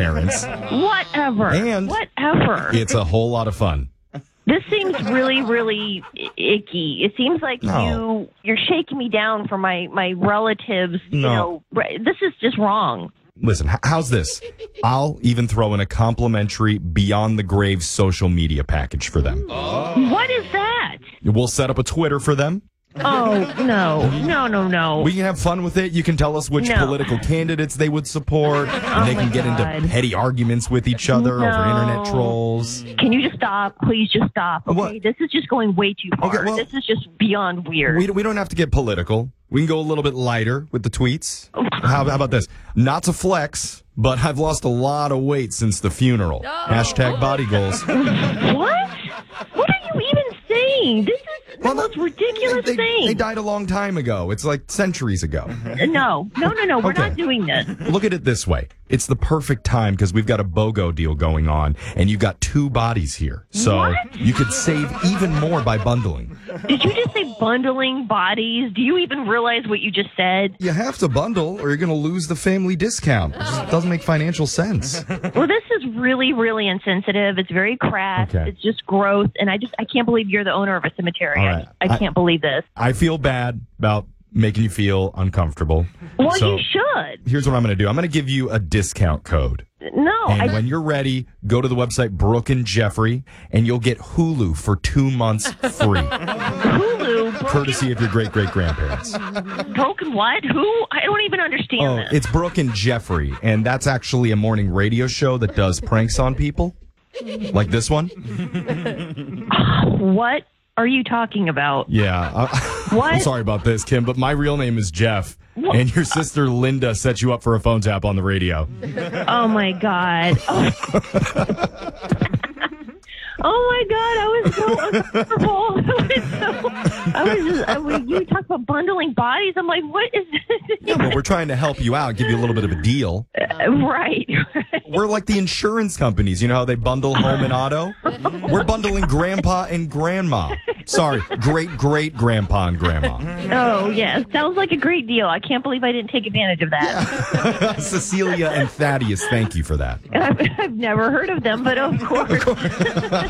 grandparents. Whatever. And whatever. It's a whole lot of fun. This seems really, really icky. It seems like you're shaking me down for my relatives. No. This is just wrong. Listen, how's this? I'll even throw in a complimentary Beyond the Grave social media package for them. What is that? We'll set up a Twitter for them. Oh, no. We can have fun with it. You can tell us which political candidates they would support. And they can get into petty arguments with each other over internet trolls. Can you just stop? Please just stop. Okay, What? This is just going way too far. Okay, well, this is just beyond weird. We don't have to get political. We can go a little bit lighter with the tweets. How about this? Not to flex, but I've lost a lot of weight since the funeral. Hashtag body goals. What? What are you even saying? This is the most ridiculous thing. They died a long time ago. It's like centuries ago. No. We're Okay. not doing this. Look at it this way. It's the perfect time because we've got a BOGO deal going on, and you've got 2 bodies here. So What? you could save even more by bundling. Did you just say bundling bodies? Do you even realize what you just said? You have to bundle or you're going to lose the family discount. It just doesn't make financial sense. Well, this is really, really insensitive. It's very crass. Okay. It's just gross. And I can't believe you're the owner of a cemetery. All right. I can't believe this. I feel bad about making you feel uncomfortable. Well, So you should. here's what I'm going to do. I'm going to give you a discount code. No. And when you're ready, go to the website Brooke and Jeffrey, and you'll get Hulu for 2 months free. Hulu. Courtesy of your great-great-grandparents. Broken what? Who? I don't even understand this. It's Brooke and Jeffrey, and that's actually a morning radio show that does pranks on people. Like this one. What are you talking about? Yeah. What? I'm sorry about this, Kim, but my real name is Jeff. What? And your sister Linda set you up for a phone tap on the radio. Oh, my God. Oh, my God. I was so uncomfortable. You talk about bundling bodies. I'm like, what is this? Yeah, but we're trying to help you out, give you a little bit of a deal. Right. We're like the insurance companies. You know how they bundle home and auto? We're bundling grandpa and grandma. Sorry, great-great-grandpa and grandma. Oh, yes. Sounds like a great deal. I can't believe I didn't take advantage of that. Cecilia and Thaddeus, thank you for that. I've never heard of them, but of course.